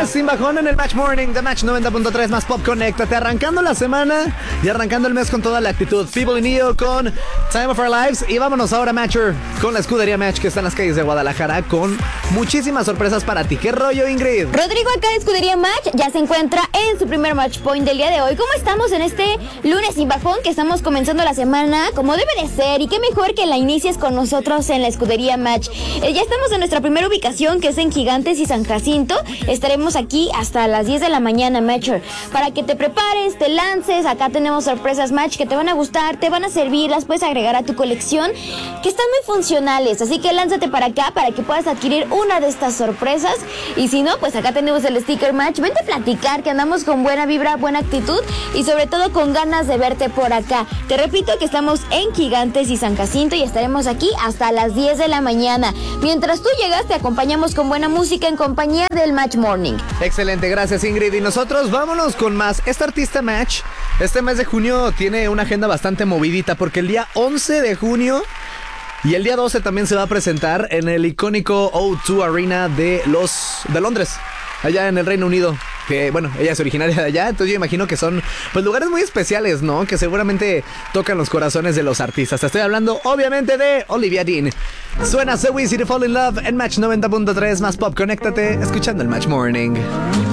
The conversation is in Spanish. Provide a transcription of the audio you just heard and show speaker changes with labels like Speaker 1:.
Speaker 1: sin bajón en el Match Morning de Match 90.3 más Pop. Conéctate, arrancando la semana y arrancando el mes con toda la actitud. People y Neo con Time of Our Lives. Y vámonos ahora, Matcher, con la escudería Match, que está en las calles de Guadalajara con muchísimas sorpresas para ti. ¿Qué rollo, Ingrid?
Speaker 2: Rodrigo, acá de escudería Match, ya se encuentra en su primer Match Point del día de hoy. ¿Cómo estamos en este lunes sin bajón que estamos comenzando la semana como debe de ser? Y qué mejor que la inicies con nosotros en la escudería Match. Ya estamos en nuestra primera ubicación, que es en Gigantes y San Jacinto. Estaremos aquí hasta las 10 de la mañana, Matcher, para que te prepares, te lances. Acá tenemos sorpresas Match que te van a gustar, te van a servir, las puedes agregar a tu colección, que están muy funcionales. Así que lánzate para acá para que puedas adquirir una de estas sorpresas. Y si no, pues acá tenemos el sticker Match. Vente a platicar, que andamos con buena vibra, buena actitud y sobre todo con ganas de verte por acá. Te repito que estamos en Gigantes y San Jacinto y estaremos aquí hasta las 10 de la mañana. Mientras tú llegas, te acompañamos con buena música en compañía del Match Morning.
Speaker 1: Excelente, gracias, Ingrid. Y nosotros vámonos con más. Esta artista Match, este mes de junio tiene una agenda bastante movidita, porque el día 11 de junio y el día 12 también se va a presentar en el icónico O2 Arena de Londres, allá en el Reino Unido. Que bueno, ella es originaria de allá, entonces yo imagino que son pues lugares muy especiales, ¿no? Que seguramente tocan los corazones de los artistas. Te estoy hablando obviamente de Olivia Dean. Suena So Easy to Fall in Love en Match 90.3 más Pop. Conéctate escuchando el Match Morning.